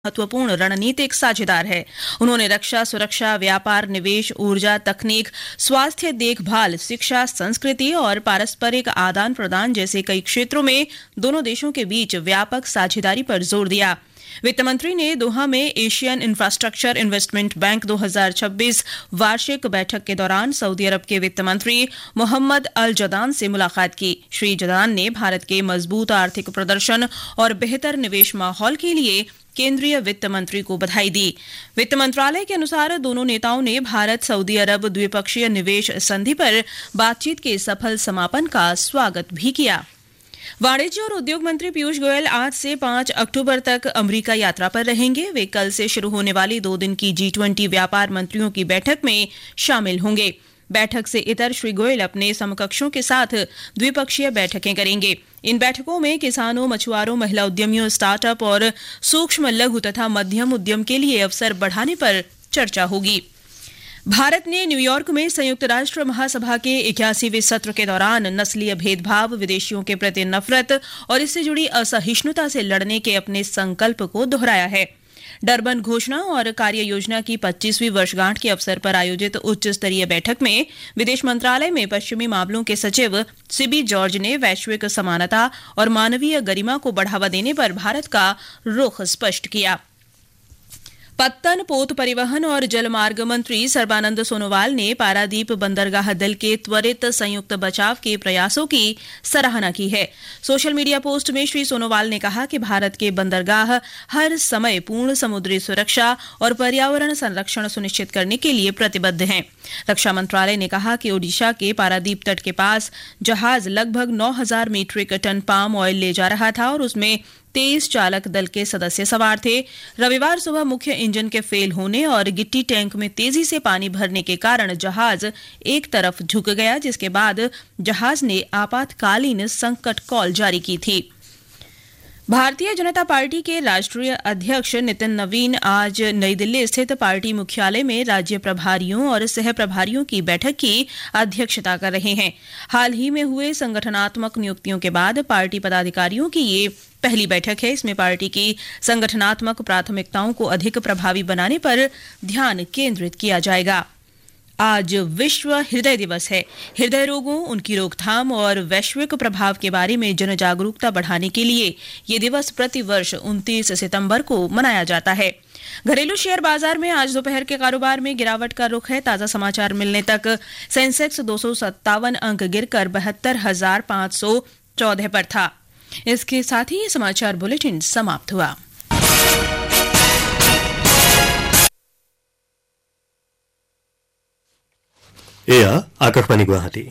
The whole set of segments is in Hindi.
महत्वपूर्ण रणनीतिक साझेदार है। उन्होंने रक्षा, सुरक्षा, व्यापार, निवेश, ऊर्जा, तकनीक, स्वास्थ्य देखभाल, शिक्षा, संस्कृति और पारस्परिक आदान प्रदान जैसे कई क्षेत्रों में दोनों देशों के बीच व्यापक साझेदारी पर जोर दिया। वित्त मंत्री ने दोहा में एशियन इंफ्रास्ट्रक्चर इन्वेस्टमेंट बैंक 2026 वार्षिक बैठक के दौरान सऊदी अरब के वित्त मंत्री मोहम्मद अल जदान से मुलाकात की। श्री जदान ने भारत के मजबूत आर्थिक प्रदर्शन और बेहतर निवेश माहौल के लिए केंद्रीय वित्त मंत्री को बधाई दी। वित्त मंत्रालय के अनुसार दोनों नेताओं ने भारत सऊदी अरब द्विपक्षीय निवेश संधि पर बातचीत के सफल समापन का स्वागत भी किया। वाणिज्य और उद्योग मंत्री पीयूष गोयल आज से 5 अक्टूबर तक अमेरिका यात्रा पर रहेंगे। वे कल से शुरू होने वाली 2 दिन की G20 व्यापार मंत्रियों की बैठक में शामिल होंगे। बैठक से इतर श्री गोयल अपने समकक्षों के साथ द्विपक्षीय बैठकें करेंगे। इन बैठकों में किसानों, मछुआरों, महिला उद्यमियों, स्टार्टअप और सूक्ष्म, लघु तथा मध्यम उद्यम के लिए अवसर बढ़ाने पर चर्चा होगी। भारत ने न्यूयॉर्क में संयुक्त राष्ट्र महासभा के 81वें सत्र के दौरान नस्लीय भेदभाव, विदेशियों के प्रति नफरत और इससे जुड़ी असहिष्णुता से लड़ने के अपने संकल्प को दोहराया है। डरबन घोषणा और कार्य योजना की 25वीं वर्षगांठ के अवसर पर आयोजित उच्च स्तरीय बैठक में विदेश मंत्रालय में पश्चिमी मामलों के सचिव सिबी जॉर्ज ने वैश्विक समानता और मानवीय गरिमा को बढ़ावा देने पर भारत का रुख स्पष्ट किया। पत्तन, पोत परिवहन और जलमार्ग मंत्री सर्बानंद सोनोवाल ने पारादीप बंदरगाह दल के त्वरित संयुक्त बचाव के प्रयासों की सराहना की है। सोशल मीडिया पोस्ट में श्री सोनोवाल ने कहा कि भारत के बंदरगाह हर समय पूर्ण समुद्री सुरक्षा और पर्यावरण संरक्षण सुनिश्चित करने के लिए प्रतिबद्ध हैं। रक्षा मंत्रालय ने कहा कि ओडिशा के पारादीप तट के पास जहाज लगभग 9,000 मीट्रिक टन पाम ऑयल ले जा रहा था और उसमें 23 चालक दल के सदस्य सवार थे। रविवार सुबह मुख्य इंजन के फेल होने और गिट्टी टैंक में तेजी से पानी भरने के कारण जहाज एक तरफ झुक गया, जिसके बाद जहाज ने आपातकालीन संकट कॉल जारी की थी। भारतीय जनता पार्टी के राष्ट्रीय अध्यक्ष नितिन नवीन आज नई दिल्ली स्थित पार्टी मुख्यालय में राज्य प्रभारियों और सह प्रभारियों की बैठक की अध्यक्षता कर रहे हैं। हाल ही में हुए संगठनात्मक नियुक्तियों के बाद पार्टी पदाधिकारियों की ये पहली बैठक है। इसमें पार्टी की संगठनात्मक प्राथमिकताओं को अधिक प्रभावी बनाने पर ध्यान केंद्रित किया जाएगा। आज विश्व हृदय दिवस है। हृदय रोगों, उनकी रोकथाम और वैश्विक प्रभाव के बारे में जन जागरूकता बढ़ाने के लिए ये दिवस प्रतिवर्ष 29 सितंबर को मनाया जाता है। घरेलू शेयर बाजार में आज दोपहर के कारोबार में गिरावट का रुख है। ताजा समाचार मिलने तक सेंसेक्स 257 अंक गिरकर 72,514 पर था। इसके साथ ही ये समाचार बुलेटिन समाप्त हुआ। এয়া আকাশবাণী গুৱাহাটী।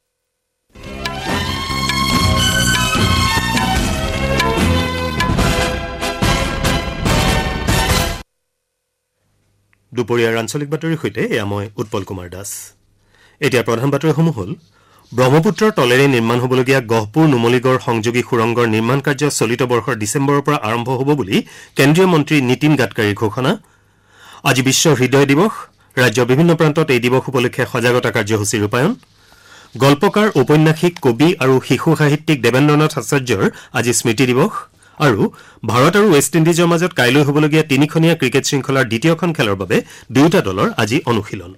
দুপৰীয়াৰ আঞ্চলিক বাতৰিৰ সৈতে এয়া মই উৎপল কুমাৰ দাস। এতিয়া প্ৰধান বাতৰিসমূহ হ'ল ব্ৰহ্মপুত্ৰৰ তলেৰে নিৰ্মাণ হ'বলগীয়া গহপুৰ নুমলীগড় সংযোগী সুৰংগৰ নিৰ্মাণ কাৰ্য চলিত বৰ্ষৰ ডিচেম্বৰৰ পৰা আৰম্ভ হ'ব বুলি কেন্দ্ৰীয় মন্ত্ৰী নীতিন গাডকাৰীৰ ঘোষণা। আজি বিশ্ব হৃদয় দিৱস। ৰাজ্যৰ বিভিন্ন প্ৰান্তত এই দিৱস উপলক্ষে সজাগতা কাৰ্যসূচী ৰূপায়ণ। গল্পকাৰ, ঔপন্যাসিক, কবি আৰু শিশু সাহিত্যিক দেৱেন্দ্ৰনাথ আচাৰ্যৰ আজি স্মৃতি দিৱস। আৰু ভাৰত আৰু ৱেষ্ট ইণ্ডিজৰ মাজত কাইলৈ হ'বলগীয়া 3খনীয়া ক্ৰিকেট শৃংখলাৰ দ্বিতীয়খন খেলৰ বাবে দুয়োটা দলৰ আজি অনুশীলন।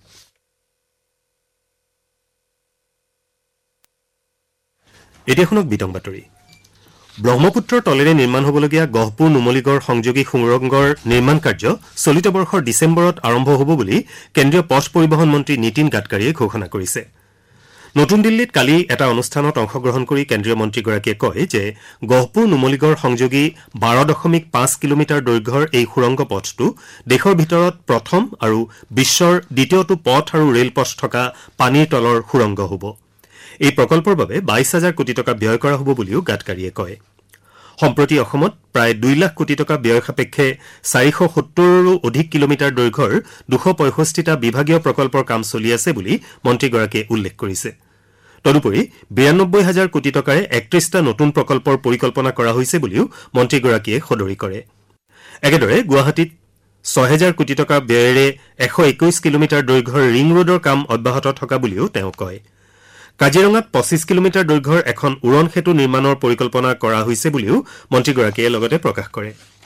এতিয়া শুনক বিতং বাতৰি। ব্ৰহ্মপুত্ৰৰ তলেৰে নিৰ্মাণ হ'বলগীয়া গহপুৰ নুমলীগড় সংযোগী সুৰংগৰ নিৰ্মাণ কাৰ্য চলিত বৰ্ষৰ ডিচেম্বৰত আৰম্ভ হ'ব বুলি কেন্দ্ৰীয় পথ পৰিবহণ মন্ত্ৰী নীতিন গাডকাৰীয়ে ঘোষণা কৰিছে। নতুন দিল্লীত কালি এটা অনুষ্ঠানত অংশগ্ৰহণ কৰি কেন্দ্ৰীয় মন্ত্ৰীগৰাকীয়ে কয় যে গহপুৰ নুমলীগড় সংযোগী 12.5 কিলোমিটাৰ দৈৰ্ঘ্যৰ এই সুৰংগ পথটো দেশৰ ভিতৰত প্ৰথম আৰু বিশ্বৰ দ্বিতীয়টো পথ আৰু ৰেলপথ থকা পানীৰ তলৰ সুৰংগ হ'ব। এই প্ৰকল্পৰ বাবে 22,000 কোটি টকা ব্যয় কৰা হ'ব বুলিও গাডকাৰীয়ে কয়। সম্প্ৰতি অসমত প্ৰায় 2 লাখ কোটি টকা ব্যয় সাপেক্ষে 470ৰো অধিক কিলোমিটাৰ দৈৰ্ঘ্যৰ 265টা বিভাগীয় প্ৰকল্পৰ কাম চলি আছে বুলি মন্ত্ৰীগৰাকীয়ে উল্লেখ কৰিছে। তদুপৰি 92,000 কোটি টকাৰে 31টা নতুন প্ৰকল্পৰ পৰিকল্পনা কৰা হৈছে বুলিও মন্ত্ৰীগৰাকীয়ে সদৰি কৰে। একেদৰে গুৱাহাটীত 6,000 কোটি টকা ব্যয়েৰে 121 কিলোমিটাৰ দৈৰ্ঘ্যৰ ৰিং ৰোডৰ কাম অব্যাহত থকা বুলিও তেওঁ কয়। কাজিৰঙাত 25 কিলোমিটাৰ দৈৰ্ঘ্যৰ এখন উৰণ সেতু নিৰ্মাণৰ পৰিকল্পনা কৰা হৈছে বুলিও মন্ত্ৰীগৰাকীয়ে লগতে প্ৰকাশ কৰে।